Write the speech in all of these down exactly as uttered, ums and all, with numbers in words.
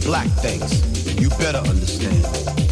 black things, you better understand.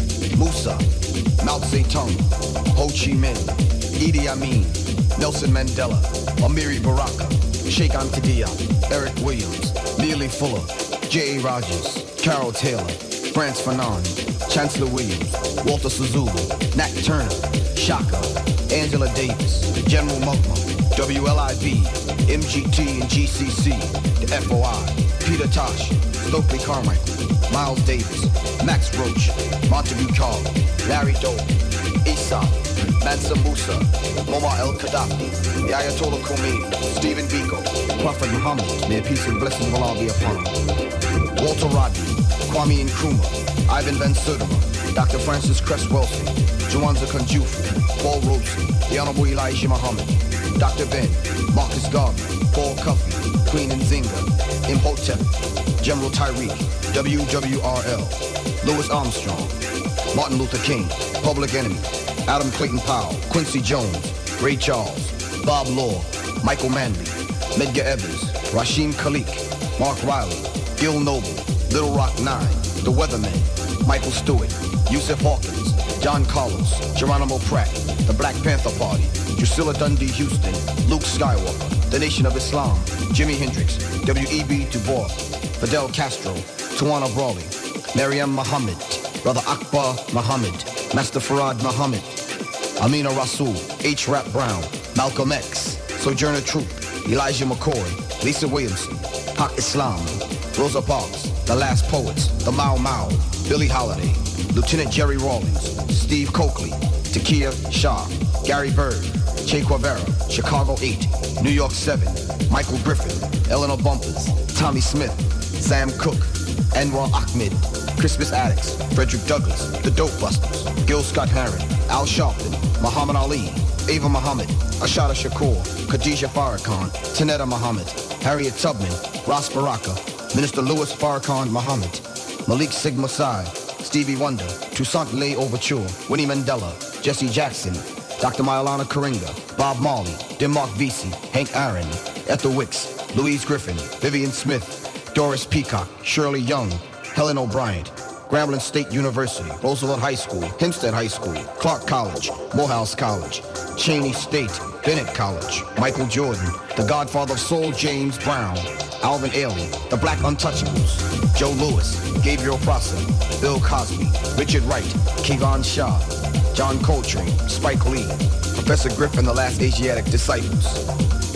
Musa, Mao Zedong, Ho Chi Minh, Idi Amin, Nelson Mandela, Amiri Baraka, Sheikh Anta Diop, Eric Williams, Neely Fuller, J A. Rogers, Carol Taylor, France Fanon, Chancellor Williams, Walter Suzulu, Nat Turner, Shaka, Angela Davis, General Mugma, W L I B, M G T and G C C, the F O I, Peter Tosh, Stokely Carmichael, Miles Davis, Max Roach, Montague Carr, Larry Doe, Aesop, Mansa Musa, Muammar el-Gaddafi, the Ayatollah Khomeini, Stephen Biko, Prophet Muhammad, may peace and blessings of Allah be upon him, Walter Rodney, Kwame Nkrumah, Ivan Van Sertima, Doctor Francis Cress Wilson, Juwanza Kunjufu, Paul Robeson, the Honorable Elijah Muhammad, Doctor Ben, Marcus Garvey, Paul Cuffey, Queen Nzinga, Imhotep, General Tyreek, W W R L, Louis Armstrong, Martin Luther King, Public Enemy, Adam Clayton Powell, Quincy Jones, Ray Charles, Bob Law, Michael Manley, Medgar Evers, Rashim Khalik, Mark Riley, Gil Noble, Little Rock Nine, The Weathermen, Michael Stewart, Yusuf Hawkins, John Carlos, Geronimo Pratt, The Black Panther Party, Drusilla Dundee Houston, Luke Skywalker, The Nation of Islam, Jimi Hendrix, W E B Du Bois, Fidel Castro, Tawana Brawley, Maryam Muhammad, Brother Akbar Muhammad, Master Farad Muhammad, Amina Rasul, H. Rap Brown, Malcolm X, Sojourner Truth, Elijah McCoy, Lisa Williamson, Haq Islam, Rosa Parks, The Last Poets, The Mau Mau, Billie Holiday, Lieutenant Jerry Rawlings, Steve Coakley, Takia Shah, Gary Bird, Che Guevara, Chicago eight, New York seven, Michael Griffin, Eleanor Bumpers, Tommy Smith, Sam Cooke, Anwar Ahmed, Crispus Attucks, Frederick Douglass, The Dope Busters, Gil Scott-Heron, Al Sharpton, Muhammad Ali, Ava Muhammad, Ashada Shakur, Khadijah Farrakhan, Tanetta Muhammad, Harriet Tubman, Ras Baraka, Minister Louis Farrakhan Muhammad, Malik Sigma Sai, Stevie Wonder, Toussaint Lay Overture, Winnie Mandela, Jesse Jackson, Doctor Maulana Karenga, Bob Marley, Denmark Vesey, Hank Aaron, Ethel Wicks, Louise Griffin, Vivian Smith, Doris Peacock, Shirley Young, Helen O'Brien, Grambling State University, Roosevelt High School, Hempstead High School, Clark College, Morehouse College, Cheney State, Bennett College, Michael Jordan, the Godfather of Soul, James Brown, Alvin Ailey, the Black Untouchables, Joe Lewis, Gabriel Prosser, Bill Cosby, Richard Wright, Kevon Shaw, John Coltrane, Spike Lee, Professor Griffin, the Last Asiatic Disciples,